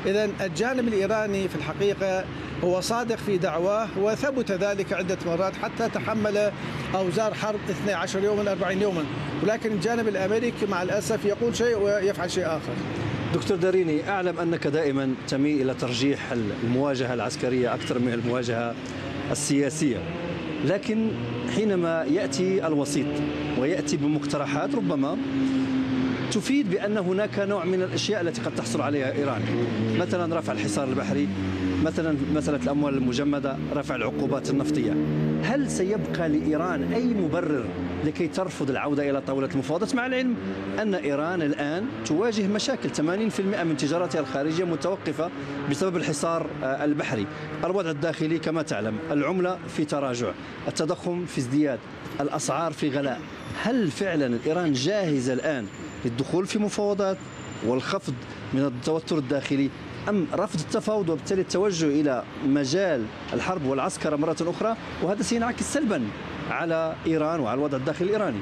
إذن الجانب الإيراني في الحقيقة هو صادق في دعواه، وثبت ذلك عدة مرات حتى تحمل أوزار حرب 12 يوما 40 يوما، ولكن الجانب الأمريكي مع الأسف يقول شيء ويفعل شيء آخر. دكتور داريني، أعلم أنك دائما تميل إلى ترجيح المواجهة العسكرية أكثر من المواجهة السياسية، لكن حينما يأتي الوسيط ويأتي بمقترحات ربما تفيد بأن هناك نوع من الأشياء التي قد تحصل عليها إيران، مثلا رفع الحصار البحري، مثلا مسألة الأموال المجمدة، رفع العقوبات النفطية، هل سيبقى لإيران أي مبرر لكي ترفض العودة إلى طاولة المفاوضات، مع العلم أن إيران الآن تواجه مشاكل 80% من تجارتها الخارجية متوقفة بسبب الحصار البحري، الوضع الداخلي كما تعلم، العملة في تراجع، التضخم في ازدياد، الأسعار في غلاء. هل فعلا إيران جاهزة الآن للدخول في مفاوضات والخفض من التوتر الداخلي، أم رفض التفاوض وبالتالي التوجه إلى مجال الحرب والعسكرة مرة أخرى، وهذا سينعكس سلبا على إيران وعلى الوضع الداخلي الإيراني؟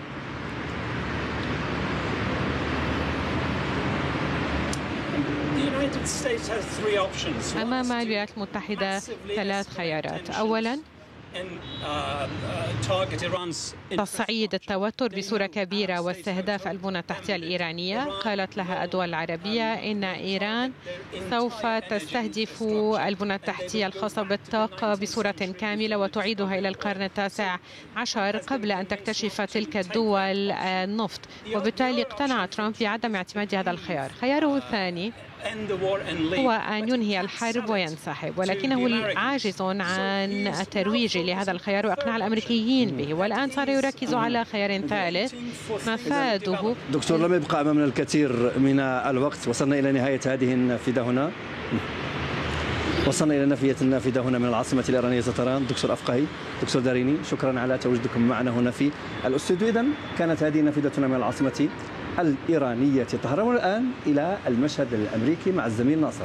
أمام الولايات المتحدة ثلاث خيارات. أولا، تصعيد التوتر بصورة كبيرة واستهداف البنى التحتية الإيرانية. قالت لها الدول العربية إن إيران سوف تستهدف البنى التحتية الخاصة بالطاقة بصورة كاملة وتعيدها إلى القرن التاسع عشر قبل أن تكتشف تلك الدول النفط، وبالتالي اقتنع ترامب بعدم اعتماد هذا الخيار. خياره الثاني هو أن ينهي الحرب وينسحب، ولكنه عاجز عن الترويج لهذا الخيار وإقناع الأمريكيين به، والآن صار يركز على خيار ثالث مفاده. دكتور، لم يبقى أمامنا الكثير من الوقت، وصلنا إلى نهاية هذه النافذة هنا، وصلنا إلى النافذة هنا من العاصمة الإيرانية طهران. دكتور أفقهي، دكتور داريني، شكرا على تواجدكم معنا هنا في الاستوديو. إذن كانت هذه نافذتنا من العاصمة الإيرانية طهران، والآن إلى المشهد الأمريكي مع الزميل ناصر.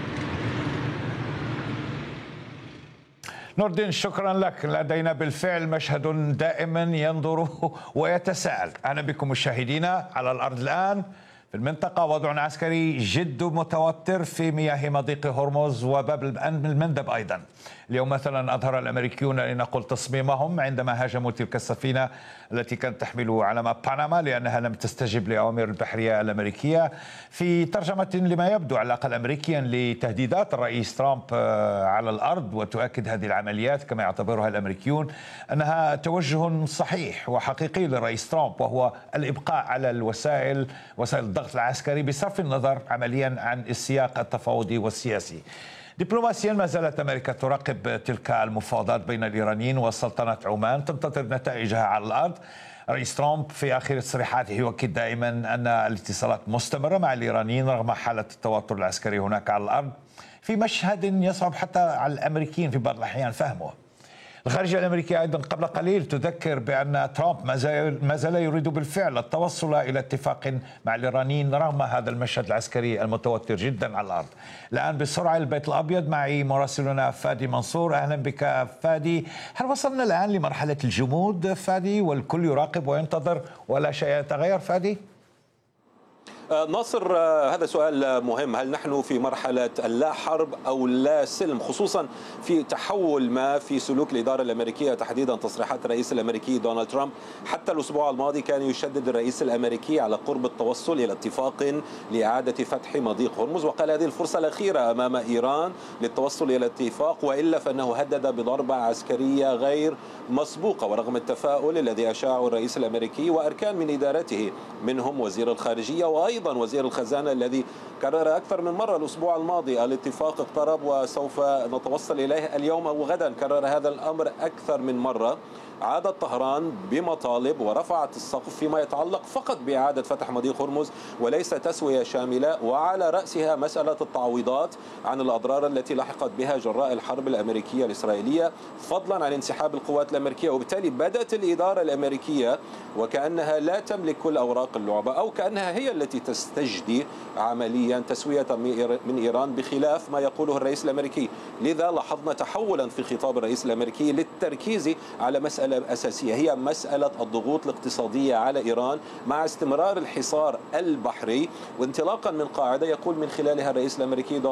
نور الدين، شكرا لك. لدينا بالفعل مشهد دائما ينظر ويتساءل. أهلا بكم مشاهدينا. على الأرض الآن في المنطقة وضع عسكري جد متوتر في مياه مضيق هرمز وباب المندب أيضا. اليوم مثلا أظهر الأمريكيون لنقل تصميمهم عندما هاجموا تلك السفينة التي كانت تحمل علم بنما لأنها لم تستجب لأوامر البحرية الأمريكية، في ترجمة لما يبدو على الأقل أمريكيا لتهديدات الرئيس ترامب على الأرض. وتؤكد هذه العمليات كما يعتبرها الأمريكيون أنها توجه صحيح وحقيقي للرئيس ترامب، وهو الإبقاء على وسائل الضغط العسكري بصرف النظر عمليا عن السياق التفاوضي والسياسي. دبلوماسيا ما زالت أمريكا تراقب تلك المفاوضات بين الإيرانيين وسلطنة عمان، تنتظر نتائجها على الأرض. رئيس ترامب في آخر تصريحاته يؤكد دائما أن الاتصالات مستمرة مع الإيرانيين رغم حالة التوتر العسكري هناك على الأرض، في مشهد يصعب حتى على الأمريكيين في بعض الأحيان فهمه. الخارجية الأمريكية أيضا قبل قليل تذكر بأن ترامب ما زال يريد بالفعل التوصل إلى اتفاق مع الإيرانيين رغم هذا المشهد العسكري المتوتر جدا على الأرض. الآن بسرعة البيت الأبيض معي مراسلنا فادي منصور. أهلا بك فادي. هل وصلنا الآن لمرحلة الجمود فادي والكل يراقب وينتظر ولا شيء يتغير فادي؟ ناصر، هذا سؤال مهم. هل نحن في مرحلة لا حرب أو لا سلم، خصوصا في تحول ما في سلوك الإدارة الأمريكية، تحديدا تصريحات الرئيس الأمريكي دونالد ترامب. حتى الأسبوع الماضي كان يشدد الرئيس الأمريكي على قرب التوصل إلى اتفاق لإعادة فتح مضيق هرمز، وقال هذه الفرصة الأخيرة أمام إيران للتوصل إلى اتفاق، وإلا فإنه هدد بضربة عسكرية غير مسبوقة. ورغم التفاؤل الذي أشاعه الرئيس الأمريكي وأركان من إدارته منهم وزير الخارجية وأيضا وزير الخزانة الذي كرر أكثر من مرة الأسبوع الماضي الاتفاق اقترب وسوف نتوصل إليه اليوم أو غدا، كرر هذا الأمر أكثر من مرة، عادت طهران بمطالب ورفعت السقف فيما يتعلق فقط بإعادة فتح مضيق هرمز وليس تسوية شاملة، وعلى رأسها مسألة التعويضات عن الأضرار التي لحقت بها جراء الحرب الأمريكية الإسرائيلية، فضلا عن انسحاب القوات الأمريكية. وبالتالي بدأت الإدارة الأمريكية وكأنها لا تملك كل أوراق اللعبة، أو كأنها هي التي تستجدي عمليا تسوية من إيران بخلاف ما يقوله الرئيس الأمريكي. لذا لاحظنا تحولا في خطاب الرئيس الأمريكي للتركيز على مسألة أساسية، هي مسألة الضغوط الاقتصادية على إيران مع استمرار الحصار البحري، وانطلاقا من قاعدة يقول من خلالها الرئيس الأمريكي